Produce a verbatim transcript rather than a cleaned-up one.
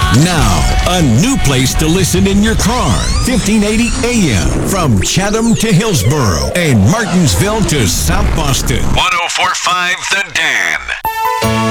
Now, a new place to listen in your car. fifteen eighty A M from Chatham to Hillsboro and Martinsville to South Boston. one oh four point five The Dan.